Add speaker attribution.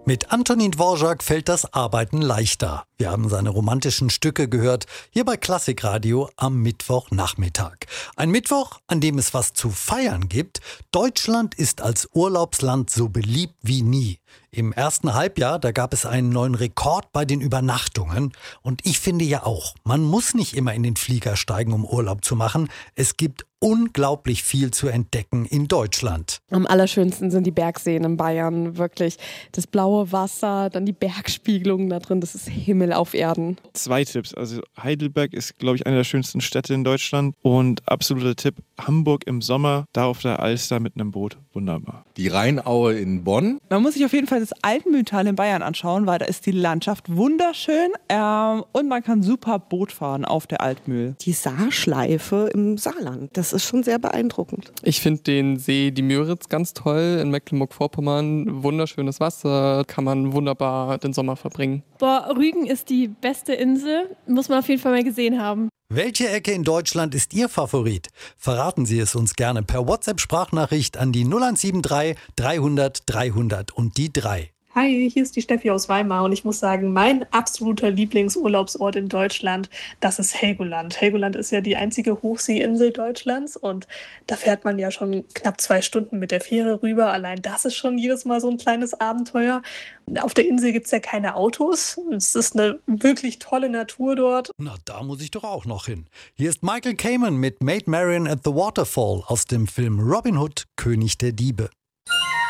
Speaker 1: Mit Antonin Dvorak fällt das Arbeiten leichter. Wir haben seine romantischen Stücke gehört, hier bei Klassikradio am Mittwochnachmittag. Ein Mittwoch, an dem es was zu feiern gibt. Deutschland ist als Urlaubsland so beliebt wie nie. Im ersten Halbjahr, da gab es einen neuen Rekord bei den Übernachtungen. Und ich finde ja auch, man muss nicht immer in den Flieger steigen, um Urlaub zu machen. Es gibt unglaublich viel zu entdecken in Deutschland.
Speaker 2: Am allerschönsten sind die Bergseen in Bayern, wirklich. Das blaue Wasser, dann die Bergspiegelungen da drin, das ist Himmel auf Erden.
Speaker 3: 2 Tipps, also Heidelberg ist, glaube ich, eine der schönsten Städte in Deutschland und absoluter Tipp, Hamburg im Sommer, da auf der Alster mit einem Boot, wunderbar.
Speaker 4: Die Rheinaue in Bonn.
Speaker 5: Man muss sich auf jeden Fall das Altmühltal in Bayern anschauen, weil da ist die Landschaft wunderschön und man kann super Boot fahren auf der Altmühl.
Speaker 6: Die Saarschleife im Saarland, das ist schon sehr beeindruckend.
Speaker 7: Ich finde den See, die Müritz, ganz toll in Mecklenburg-Vorpommern. Wunderschönes Wasser, kann man wunderbar den Sommer verbringen.
Speaker 8: Rügen ist die beste Insel, muss man auf jeden Fall mal gesehen haben.
Speaker 1: Welche Ecke in Deutschland ist Ihr Favorit? Verraten Sie es uns gerne per WhatsApp-Sprachnachricht an die 0173 300 300 und die 3.
Speaker 9: Hi, hier ist die Steffi aus Weimar und ich muss sagen, mein absoluter Lieblingsurlaubsort in Deutschland, das ist Helgoland. Helgoland ist ja die einzige Hochseeinsel Deutschlands und da fährt man ja schon knapp 2 Stunden mit der Fähre rüber. Allein das ist schon jedes Mal so ein kleines Abenteuer. Auf der Insel gibt es ja keine Autos. Es ist eine wirklich tolle Natur dort.
Speaker 1: Na, da muss ich doch auch noch hin. Hier ist Michael Kamen mit Maid Marian at the Waterfall aus dem Film Robin Hood, König der Diebe.